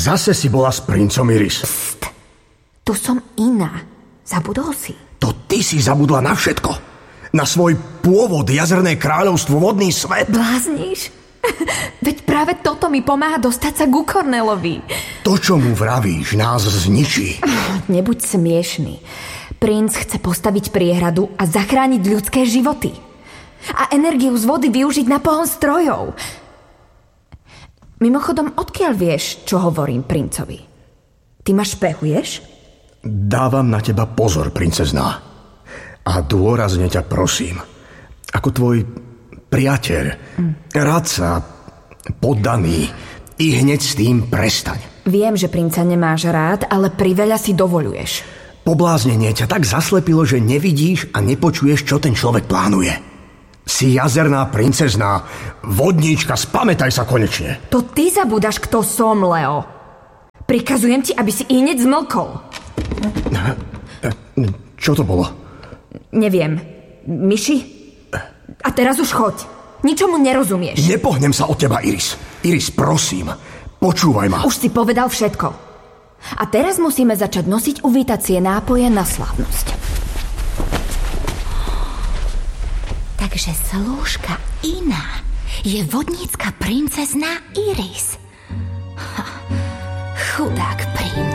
Zase si bola s princom, Iris. Pst, tu som iná. Zabudol si? To ty si zabudla na všetko. Na svoj pôvod, jazerné kráľovstvo, vodný svet. Blázniš? Veď práve toto mi pomáha dostať sa ku Kornelovi. To, čo mu vravíš, nás zničí. Nebuď smiešný. Princ chce postaviť priehradu a zachrániť ľudské životy. A energiu z vody využiť na pohon strojov. Mimochodom, odkiaľ vieš, čo hovorím princovi? Ty ma špehuješ? Dávam na teba pozor, princezná. A dôrazne ťa prosím, ako tvoj priateľ, radca, poddaný, i hneď s tým prestaň. Viem, že princa nemáš rád, ale priveľa si dovoľuješ. Pobláznenie ťa tak zaslepilo, že nevidíš a nepočuješ, čo ten človek plánuje. Si jazerná princezná, vodníčka, spamätaj sa konečne. To ty zabúdaš, kto som, Leo. Prikazujem ti, aby si hneď zmlkol. Čo to bolo? Neviem. Myši? A teraz už choď. Ničomu nerozumieš. Nepohnem sa od teba, Iris. Iris, prosím, počúvaj ma. Už si povedal všetko. A teraz musíme začať nosiť uvítacie nápoje na slávnosť. Takže slúžka iná je vodnícka princezná Iris. Chudák princ.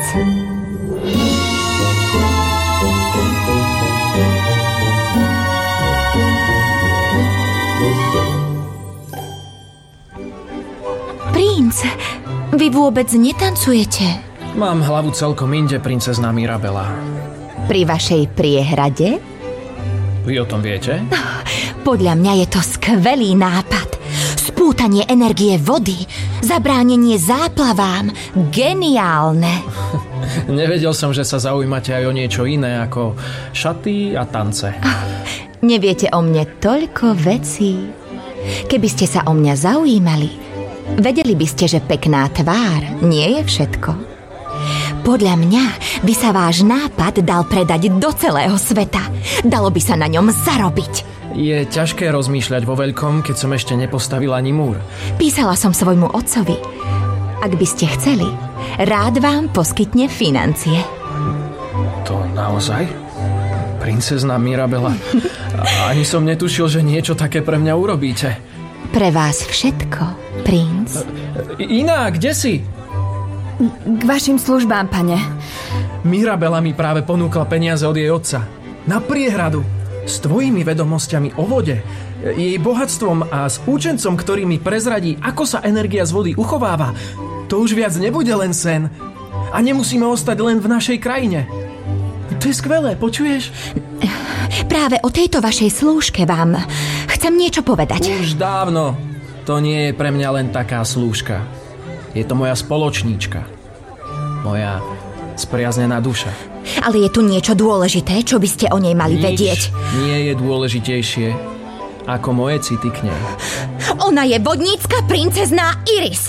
Princ, vy vôbec netancujete. Mám hlavu celkom inde, princezná Mirabela. Pri vašej priehrade? Vy o tom viete? Podľa mňa je to skvelý nápad. Spútanie energie vody, zabránenie záplavám. Geniálne. Nevedel som, že sa zaujímate aj o niečo iné ako šaty a tance. Neviete o mne toľko vecí. Keby ste sa o mňa zaujímali, vedeli by ste, že pekná tvár nie je všetko. Podľa mňa by sa váš nápad dal predať do celého sveta. Dalo by sa na ňom zarobiť. Je ťažké rozmýšľať vo veľkom, keď som ešte nepostavil ani múr. Písala som svojmu otcovi. Ak by ste chceli, rád vám poskytne financie. To naozaj? Princezná Mirabela. Ani som netušil, že niečo také pre mňa urobíte. Pre vás všetko, princ. Iná, kde si? K vašim službám, pane. Mirabela mi práve ponúkla peniaze od jej otca. Na priehradu. S tvojimi vedomosťami o vode, jej bohatstvom a s účencom, ktorý mi prezradí, ako sa energia z vody uchováva. To už viac nebude len sen. A nemusíme ostať len v našej krajine. To je skvelé, počuješ? Práve o tejto vašej slúžke vám chcem niečo povedať. Už dávno. To nie je pre mňa len taká slúžka. Je to moja spoločníčka. Moja spriaznená duša. Ale je tu niečo dôležité, čo by ste o nej mali vedieť. Nie je dôležitejšie ako moje city k nej. Ona je vodnícka princezná Iris.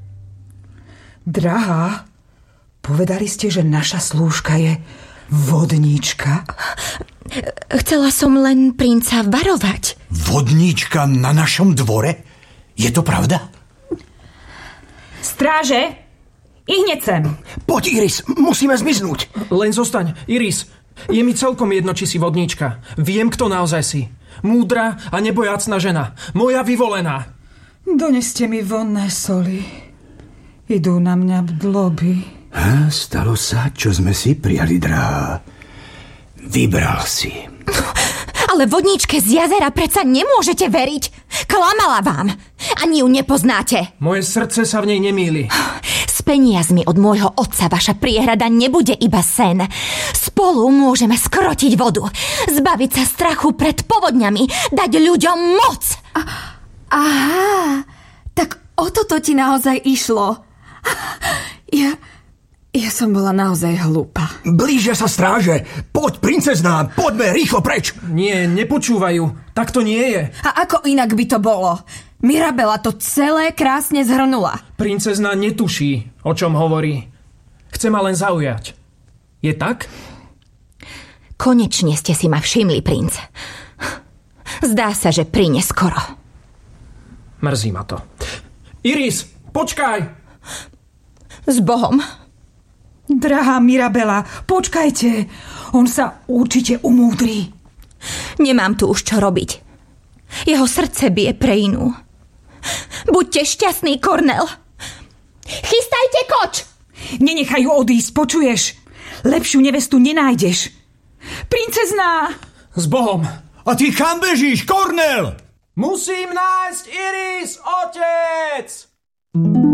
Drahá, povedali ste, že naša slúžka je vodníčka? Chcela som len princa varovať. Vodníčka na našom dvore? Je to pravda? Stráže! I hneď sem. Poď, Iris, musíme zmiznúť. Len zostaň, Iris. Je mi celkom jedno, či si vodníčka. Viem, kto naozaj si. Múdra a nebojácna žena. Moja vyvolená. Doneste mi vonné soli. Idú na mňa bdloby. Stalo sa, čo sme si prijali, drahá. Vybral si. Ale vodníčke z jazera predsa nemôžete veriť. Klamala vám. Ani ju nepoznáte. Moje srdce sa v nej nemýli. S peniazmi od môjho otca vaša priehrada nebude iba sen. Spolu môžeme skrotiť vodu, zbaviť sa strachu pred povodňami, dať ľuďom moc. Aha, tak o toto ti naozaj išlo. Ja som bola naozaj hlúpa. Blížia sa stráže. Poď, princezná, poďme rýchlo preč. Nie, nepočúvajú. Tak to nie je. A ako inak by to bolo? Mirabela to celé krásne zhrnula. Princezná netuší, o čom hovorí. Chce ma len zaujať. Je tak? Konečne ste si ma všimli, princ. Zdá sa, že prineskoro. Mrzí ma to. Iris, počkaj! S Bohom. Drahá Mirabela, počkajte. On sa určite umúdri. Nemám tu už čo robiť. Jeho srdce bije pre inú. Buďte šťastný, Kornél. Chystajte koč! Nenechaj ju odísť, počuješ? Lepšiu nevestu nenájdeš. Princezná! S Bohom! A ty kam bežíš, Kornél? Musím nájsť Iris, otec!